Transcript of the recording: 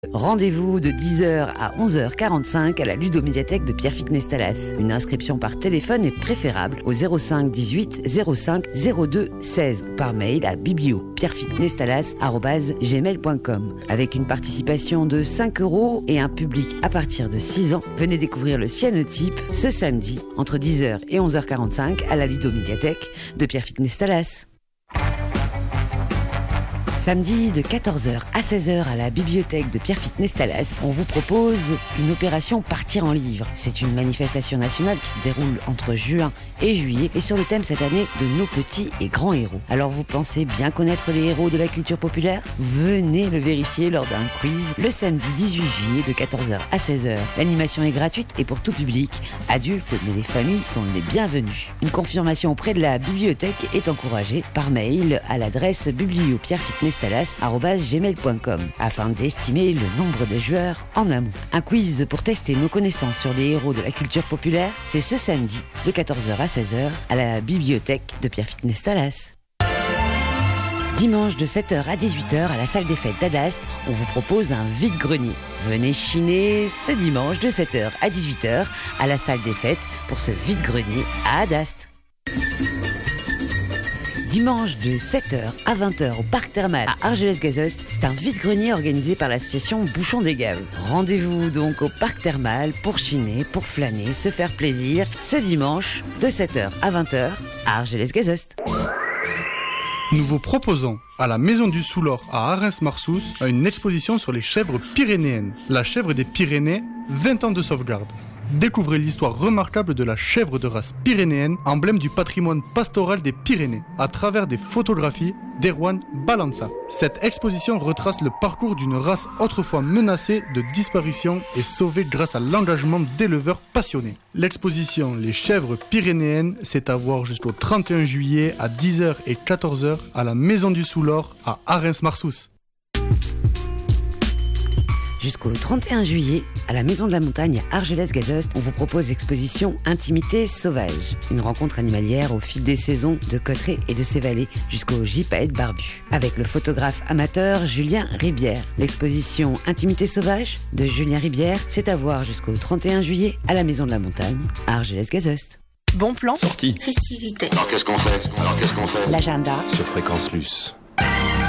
Rendez-vous de 10h à 11h45 à la ludomédiathèque de Pierrefitte Nestalas. Une inscription par téléphone est préférable au 05 18 05 02 16 ou par mail à biblio-pierrefittnestalas@gmail.com. Avec une participation de 5 € et un public à partir de 6 ans, venez découvrir le cyanotype ce samedi entre 10h et 11h45 à la ludomédiathèque de Pierrefitte Nestalas. Samedi de 14h à 16h à la bibliothèque de Pierrefitte Nestalas, on vous propose une opération Partir en livre. C'est une manifestation nationale qui se déroule entre juin et juillet et sur le thème cette année de nos petits et grands héros. Alors vous pensez bien connaître les héros de la culture populaire ? Venez le vérifier lors d'un quiz le samedi 18 juillet de 14h à 16h. L'animation est gratuite et pour tout public, adultes mais les familles sont les bienvenues. Une confirmation auprès de la bibliothèque est encouragée par mail à l'adresse biblio-pierrefittnestalas@gmail.com afin d'estimer le nombre de joueurs en amont. Un quiz pour tester nos connaissances sur les héros de la culture populaire, c'est ce samedi de 14h à 16h à la bibliothèque de Pierrefitte Nestalas. Dimanche de 7h à 18h à la salle des fêtes d'Adast, on vous propose un vide-grenier. Venez chiner ce dimanche de 7h à 18h à la salle des fêtes pour ce vide-grenier à Adast. Dimanche de 7h à 20h au parc thermal à Argelès-Gazost, c'est un vide-grenier organisé par l'association Bouchon des Gaves. Rendez-vous donc au parc thermal pour chiner, pour flâner, se faire plaisir ce dimanche de 7h à 20h à Argelès-Gazost. Nous vous proposons à la Maison du Soulor à Arens-Marsous une exposition sur les chèvres pyrénéennes. La chèvre des Pyrénées, 20 ans de sauvegarde. Découvrez l'histoire remarquable de la chèvre de race pyrénéenne, emblème du patrimoine pastoral des Pyrénées, à travers des photographies d'Erwan Balança. Cette exposition retrace le parcours d'une race autrefois menacée de disparition et sauvée grâce à l'engagement d'éleveurs passionnés. L'exposition Les chèvres pyrénéennes, c'est à voir jusqu'au 31 juillet à 10h et 14h à la Maison du Soulor à Arens-Marsous. Jusqu'au 31 juillet, à la Maison de la Montagne à Argelès-Gazost, on vous propose l'exposition Intimité sauvage. Une rencontre animalière au fil des saisons de Cotterêts et de ses vallées jusqu'au gypaète barbu. Avec le photographe amateur Julien Ribière. L'exposition Intimité sauvage de Julien Ribière, c'est à voir jusqu'au 31 juillet à la Maison de la Montagne à Argelès-Gazost. Bon plan. Sortie. Festivité. Alors qu'est-ce qu'on fait L'agenda sur Fréquence Luce.